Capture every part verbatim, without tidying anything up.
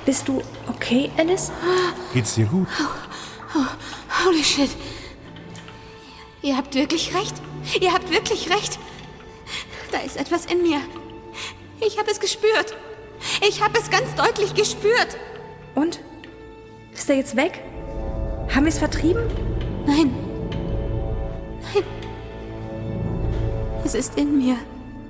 Bist du okay, Alice? Geht's dir gut? Oh, oh, holy shit. Ihr habt wirklich recht. Ihr habt wirklich recht. Da ist etwas in mir. Ich habe es gespürt. Ich habe es ganz deutlich gespürt. Und? Ist er jetzt weg? Haben wir es vertrieben? Nein. Nein. Es ist in mir.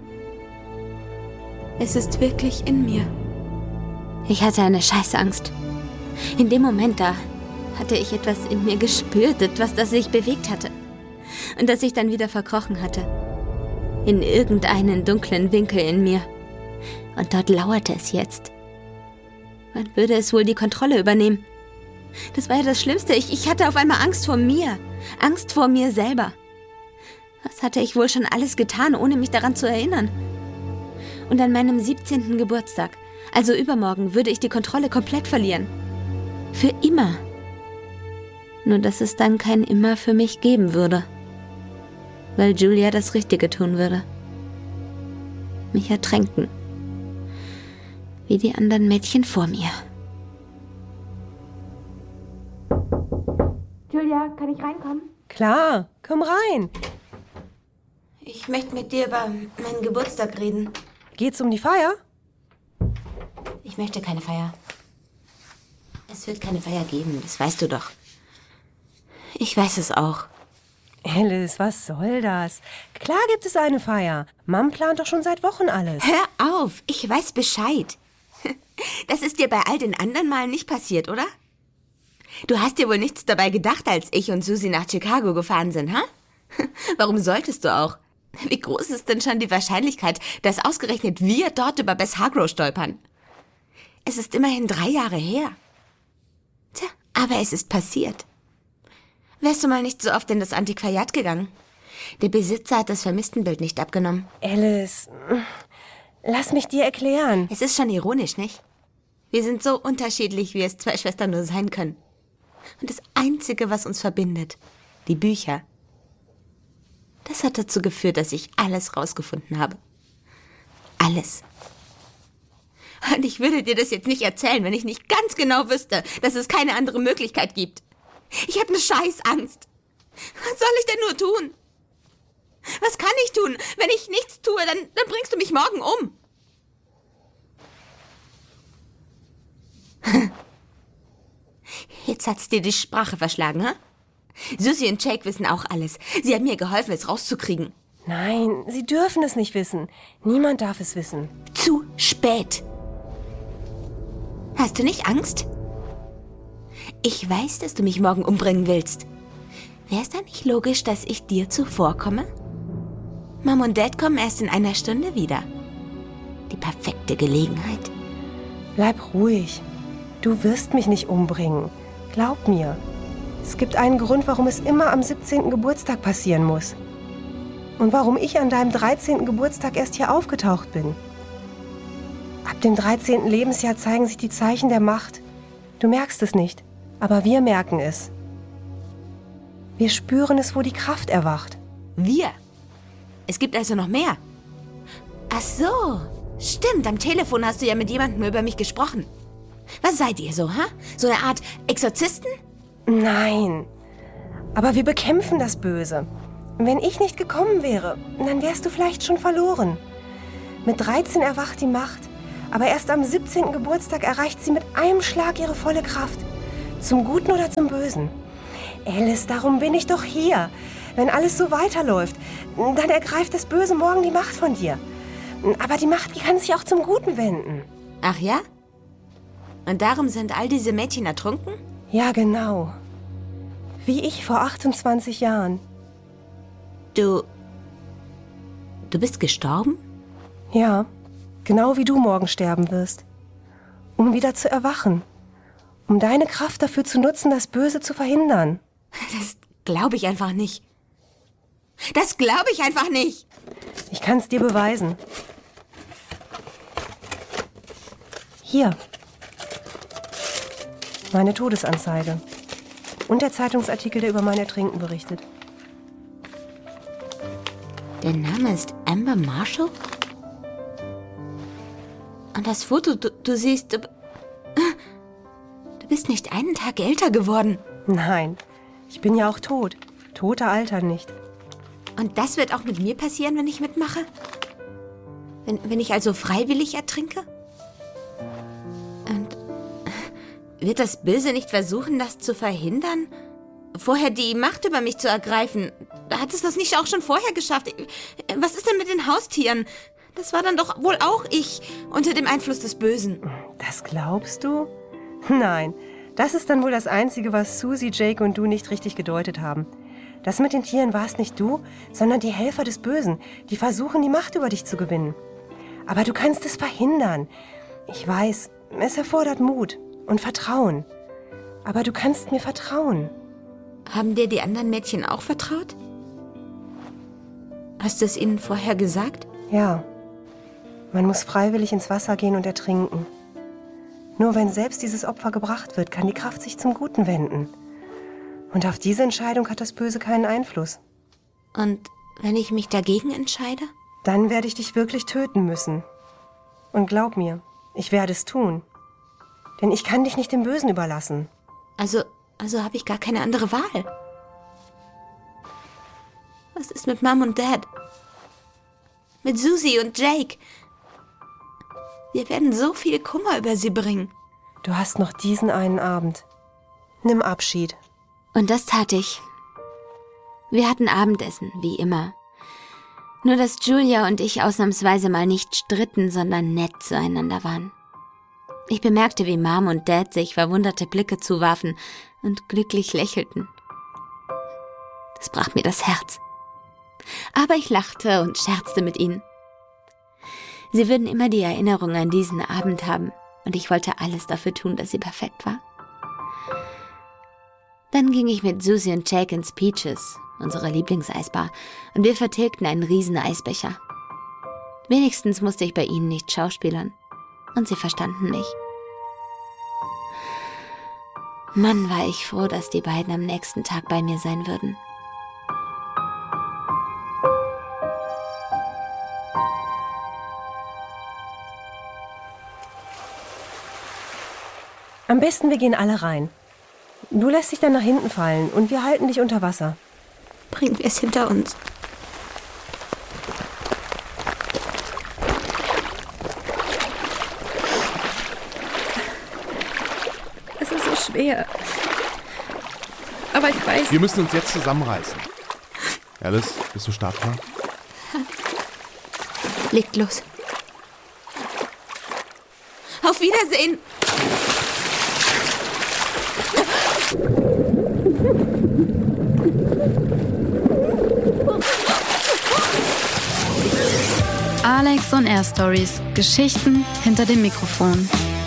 Es ist wirklich in mir. Ich hatte eine Scheißangst. In dem Moment da hatte ich etwas in mir gespürt, etwas, das sich bewegt hatte. Und das sich dann wieder verkrochen hatte. In irgendeinen dunklen Winkel in mir. Und dort lauerte es jetzt. Wann würde es wohl die Kontrolle übernehmen? Das war ja das Schlimmste. Ich, ich hatte auf einmal Angst vor mir. Angst vor mir selber. Was hatte ich wohl schon alles getan, ohne mich daran zu erinnern? Und an meinem siebzehnten Geburtstag, also übermorgen, würde ich die Kontrolle komplett verlieren. Für immer. Nur dass es dann kein Immer für mich geben würde. Weil Julia das Richtige tun würde. Mich ertränken. Wie die anderen Mädchen vor mir. Julia, kann ich reinkommen? Klar, komm rein. Ich möchte mit dir über meinen Geburtstag reden. Geht's um die Feier? Ich möchte keine Feier. Es wird keine Feier geben, das weißt du doch. Ich weiß es auch. Alice, was soll das? Klar gibt es eine Feier. Mom plant doch schon seit Wochen alles. Hör auf, ich weiß Bescheid. Das ist dir bei all den anderen Malen nicht passiert, oder? Du hast dir wohl nichts dabei gedacht, als ich und Susi nach Chicago gefahren sind, ha? Warum solltest du auch? Wie groß ist denn schon die Wahrscheinlichkeit, dass ausgerechnet wir dort über Bess Hargrove stolpern? Es ist immerhin drei Jahre her. Tja, aber es ist passiert. Wärst du mal nicht so oft in das Antiquariat gegangen? Der Besitzer hat das Vermisstenbild nicht abgenommen. Alice, lass mich dir erklären. Es ist schon ironisch, nicht? Wir sind so unterschiedlich, wie es zwei Schwestern nur sein können. Und das Einzige, was uns verbindet, die Bücher. Das hat dazu geführt, dass ich alles rausgefunden habe. Alles. Und ich würde dir das jetzt nicht erzählen, wenn ich nicht ganz genau wüsste, dass es keine andere Möglichkeit gibt. Ich habe eine Scheißangst. Was soll ich denn nur tun? Was kann ich tun? Wenn ich nichts tue, dann, dann bringst du mich morgen um. Jetzt hat's dir die Sprache verschlagen, ha? Susi und Jake wissen auch alles. Sie haben mir geholfen, es rauszukriegen. Nein, sie dürfen es nicht wissen. Niemand darf es wissen. Zu spät. Hast du nicht Angst? Ich weiß, dass du mich morgen umbringen willst. Wäre es dann nicht logisch, dass ich dir zuvorkomme? Mom und Dad kommen erst in einer Stunde wieder. Die perfekte Gelegenheit. Bleib ruhig. Du wirst mich nicht umbringen. Glaub mir. Es gibt einen Grund, warum es immer am siebzehnten Geburtstag passieren muss. Und warum ich an deinem dreizehnten Geburtstag erst hier aufgetaucht bin. Ab dem dreizehnten Lebensjahr zeigen sich die Zeichen der Macht. Du merkst es nicht, aber wir merken es. Wir spüren es, wo die Kraft erwacht. Wir? Es gibt also noch mehr? Ach so, stimmt, am Telefon hast du ja mit jemandem über mich gesprochen. Was seid ihr so, ha? So eine Art Exorzisten? Nein, aber wir bekämpfen das Böse. Wenn ich nicht gekommen wäre, dann wärst du vielleicht schon verloren. Mit dreizehn erwacht die Macht, aber erst am siebzehnten Geburtstag erreicht sie mit einem Schlag ihre volle Kraft. Zum Guten oder zum Bösen. Alice, darum bin ich doch hier. Wenn alles so weiterläuft, dann ergreift das Böse morgen die Macht von dir. Aber die Macht, die kann sich auch zum Guten wenden. Ach ja? Und darum sind all diese Mädchen ertrunken? Ja, genau. Wie ich vor achtundzwanzig Jahren. Du... Du bist gestorben? Ja, genau wie du morgen sterben wirst. Um wieder zu erwachen. Um deine Kraft dafür zu nutzen, das Böse zu verhindern. Das glaube ich einfach nicht. Das glaube ich einfach nicht. Ich kann es dir beweisen. Hier. Meine Todesanzeige. Und der Zeitungsartikel, der über mein Ertrinken berichtet. Der Name ist Amber Marshall? Und das Foto, du, du siehst... Du, Du bist nicht einen Tag älter geworden. Nein, ich bin ja auch tot. Tote altern nicht. Und das wird auch mit mir passieren, wenn ich mitmache? Wenn, wenn ich also freiwillig ertrinke? Und wird das Böse nicht versuchen, das zu verhindern? Vorher die Macht über mich zu ergreifen. Hat es das nicht auch schon vorher geschafft? Was ist denn mit den Haustieren? Das war dann doch wohl auch ich, unter dem Einfluss des Bösen. Das glaubst du? Nein, das ist dann wohl das Einzige, was Susie, Jake und du nicht richtig gedeutet haben. Das mit den Tieren war es nicht du, sondern die Helfer des Bösen, die versuchen, die Macht über dich zu gewinnen. Aber du kannst es verhindern. Ich weiß, es erfordert Mut und Vertrauen. Aber du kannst mir vertrauen. Haben dir die anderen Mädchen auch vertraut? Hast du es ihnen vorher gesagt? Ja. Man muss freiwillig ins Wasser gehen und ertrinken. Nur wenn selbst dieses Opfer gebracht wird, kann die Kraft sich zum Guten wenden. Und auf diese Entscheidung hat das Böse keinen Einfluss. Und wenn ich mich dagegen entscheide? Dann werde ich dich wirklich töten müssen. Und glaub mir, ich werde es tun. Denn ich kann dich nicht dem Bösen überlassen. Also, also habe ich gar keine andere Wahl. Was ist mit Mom und Dad? Mit Susie und Jake? Wir werden so viel Kummer über sie bringen. Du hast noch diesen einen Abend. Nimm Abschied. Und das tat ich. Wir hatten Abendessen, wie immer. Nur, dass Julia und ich ausnahmsweise mal nicht stritten, sondern nett zueinander waren. Ich bemerkte, wie Mom und Dad sich verwunderte Blicke zuwarfen und glücklich lächelten. Das brach mir das Herz. Aber ich lachte und scherzte mit ihnen. Sie würden immer die Erinnerung an diesen Abend haben und ich wollte alles dafür tun, dass sie perfekt war. Dann ging ich mit Susie und Jake ins Peaches, unsere Lieblingseisbar, und wir vertilgten einen riesen Eisbecher. Wenigstens musste ich bei ihnen nicht schauspielern. Und sie verstanden mich. Mann, war ich froh, dass die beiden am nächsten Tag bei mir sein würden. Am besten, wir gehen alle rein. Du lässt dich dann nach hinten fallen und wir halten dich unter Wasser. Bringen wir es hinter uns. Es ist so schwer. Aber ich weiß... Wir müssen uns jetzt zusammenreißen. Alice, bist du startklar? Legt los. Auf Wiedersehen! Alex on Air Stories. Geschichten hinter dem Mikrofon.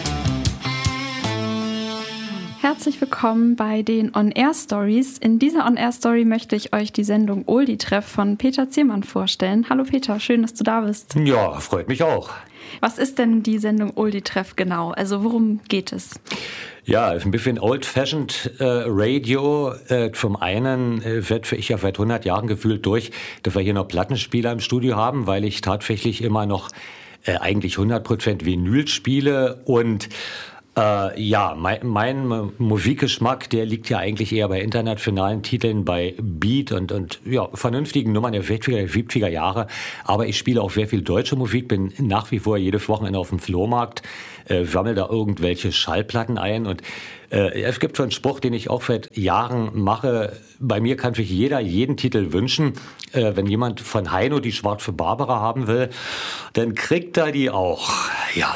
Herzlich willkommen bei den On Air Stories. In dieser On Air Story möchte ich euch die Sendung Oldie-Treff von Peter Ziermann vorstellen. Hallo Peter, schön, dass du da bist. Ja, freut mich auch. Was ist denn die Sendung Oldie-Treff genau? Also worum geht es? Ja, ein bisschen old-fashioned äh, Radio. Äh, zum einen äh, wird ich ja seit hundert Jahren gefühlt durch, dass wir hier noch Plattenspieler im Studio haben, weil ich tatsächlich immer noch äh, eigentlich hundert Prozent Vinyl spiele und Äh, ja, mein, mein Musikgeschmack, der liegt ja eigentlich eher bei internationalen Titeln, bei Beat und, und ja, vernünftigen Nummern der sechziger, siebziger Jahre. Aber ich spiele auch sehr viel deutsche Musik, bin nach wie vor jedes Wochenende auf dem Flohmarkt, äh, sammle da irgendwelche Schallplatten ein. Und äh, es gibt so einen Spruch, den ich auch seit Jahren mache. Bei mir kann sich jeder jeden Titel wünschen. Äh, wenn jemand von Heino die Schwarze Barbara haben will, dann kriegt er die auch. Ja.